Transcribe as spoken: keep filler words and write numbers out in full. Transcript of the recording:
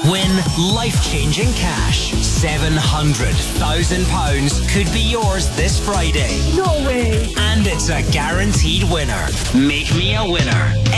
Win life-changing cash. seven hundred thousand pounds could be yours this Friday. No way. And it's a guaranteed winner. Make me a winner.